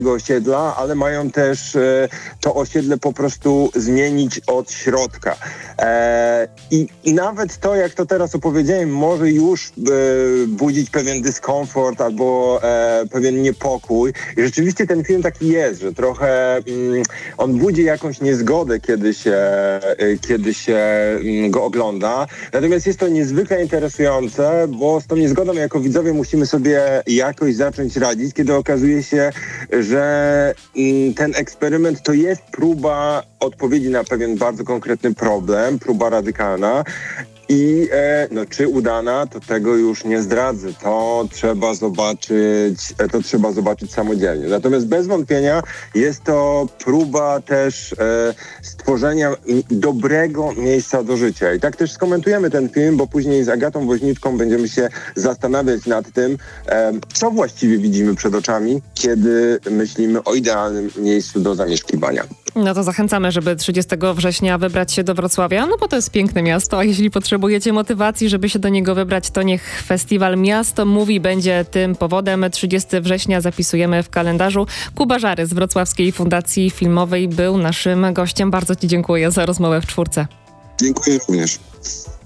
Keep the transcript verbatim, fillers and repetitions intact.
osiedla, ale mają też e, to osiedle po prostu zmienić od środka. E, i, I nawet to, jak to teraz opowiedziałem, może już e, budzić pewien dyskomfort albo e, pewien niepokój. I rzeczywiście ten film taki jest, że trochę mm, on budzi jakąś niezgodę, kiedy się, e, kiedy się mm, go ogląda. Natomiast jest to niezwykle interesujące, bo z tą niezgodą jako widzowie musimy sobie jakoś zacząć radzić, kiedy okazuje się, że ten eksperyment to jest próba odpowiedzi na pewien bardzo konkretny problem, próba radykalna. I e, no, czy udana, to tego już nie zdradzę. To trzeba zobaczyć, to trzeba zobaczyć samodzielnie. Natomiast bez wątpienia jest to próba też e, stworzenia dobrego miejsca do życia. I tak też skomentujemy ten film, bo później z Agatą Woźniczką będziemy się zastanawiać nad tym, e, co właściwie widzimy przed oczami, kiedy myślimy o idealnym miejscu do zamieszkiwania. No to zachęcamy, żeby trzydziestego września wybrać się do Wrocławia, no bo to jest piękne miasto, a jeśli potrzebujecie motywacji, żeby się do niego wybrać, to niech Festiwal Miasto Mówi będzie tym powodem. trzydziestego września zapisujemy w kalendarzu. Kuba Żary z Wrocławskiej Fundacji Filmowej był naszym gościem. Bardzo Ci dziękuję za rozmowę w czwórce. Dziękuję również.